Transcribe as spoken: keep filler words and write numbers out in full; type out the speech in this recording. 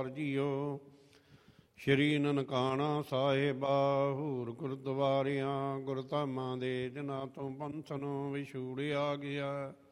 JIO ਸ਼੍ਰੀ ਨਨਕਾਣਾ ਸਾਹਿਬਾ ਹੂਰ ਗੁਰਦੁਆਰਿਆਂ ਗੁਰਧਾਮਾਂ ਦੇ ਜਿਨ੍ਹਾਂ ਤੋਂ ਪੰਥ ਨੂੰ ਵਿਛੂੜਿਆ ਗਿਆ।